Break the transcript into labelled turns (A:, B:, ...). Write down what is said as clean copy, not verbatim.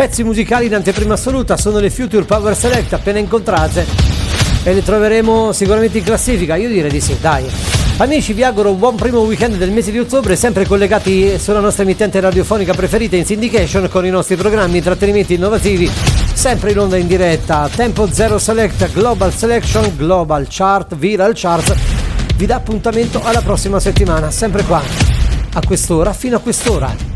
A: pezzi musicali in anteprima assoluta sono le Future Power Select appena incontrate e le troveremo sicuramente in classifica, io direi di sì, dai. Amici, vi auguro un buon primo weekend del mese di ottobre, sempre collegati sulla nostra emittente radiofonica preferita in syndication con i nostri programmi intrattenimenti innovativi, sempre in onda in diretta. Tempo Zero Select, Global Selection, Global Chart, Viral Chart vi dà appuntamento alla prossima settimana, sempre qua a quest'ora, fino a quest'ora.